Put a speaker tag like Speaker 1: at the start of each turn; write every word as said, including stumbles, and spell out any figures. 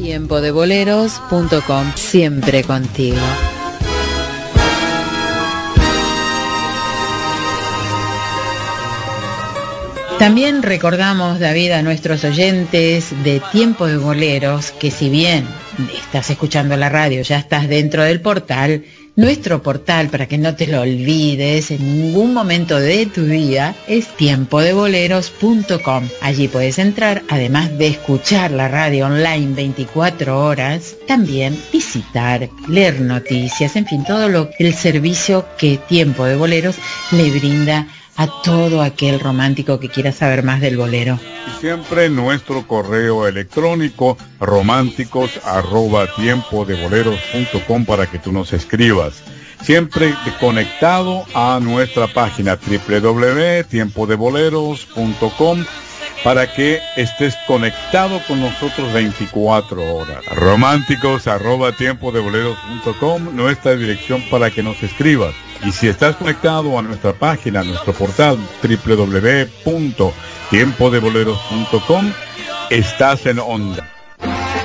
Speaker 1: tiempo de boleros punto com, siempre contigo. También recordamos, David, a nuestros oyentes de Tiempo de Boleros, que si bien estás escuchando la radio, ya estás dentro del portal, nuestro portal, para que no te lo olvides en ningún momento de tu día, es tiempo de boleros punto com. Allí puedes entrar, además de escuchar la radio online veinticuatro horas, también visitar, leer noticias, en fin, todo lo el servicio que Tiempo de Boleros le brinda a todo aquel romántico que quiera saber más del bolero.
Speaker 2: Y siempre nuestro correo electrónico románticos arroba tiempo de boleros punto com para que tú nos escribas. Siempre conectado a nuestra página doble u doble u doble u punto tiempo de boleros punto com para que estés conectado con nosotros veinticuatro horas. Románticos arroba tiempo de boleros punto com, nuestra dirección para que nos escribas. Y si estás conectado a nuestra página, a nuestro portal doble u doble u doble u punto tiempo de boleros punto com, estás en onda.